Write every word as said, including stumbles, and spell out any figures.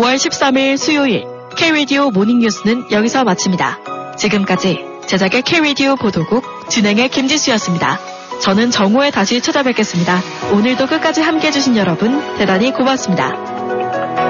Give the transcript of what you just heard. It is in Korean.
오월 십삼일 수요일 K-라디오 모닝뉴스는 여기서 마칩니다. 지금까지 제작의 K-라디오 보도국, 진행의 김지수였습니다. 저는 정오에 다시 찾아뵙겠습니다. 오늘도 끝까지 함께해 주신 여러분 대단히 고맙습니다.